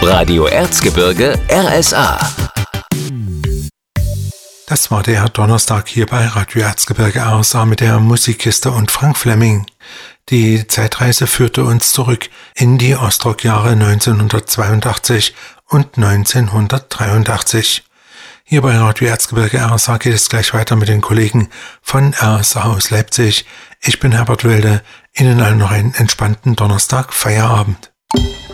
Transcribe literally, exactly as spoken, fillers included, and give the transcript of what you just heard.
Radio Erzgebirge R S A. Das war der Donnerstag hier bei Radio Erzgebirge R S A mit der Musikkiste und Frank Fleming. Die Zeitreise führte uns zurück in die Ostrock-Jahre neunzehnhundertzweiundachtzig und neunzehnhundertdreiundachtzig. Hier bei Radio Erzgebirge R S A geht es gleich weiter mit den Kollegen von R S A aus Leipzig. Ich bin Herbert Wilde. Ihnen allen noch einen entspannten Donnerstag Feierabend.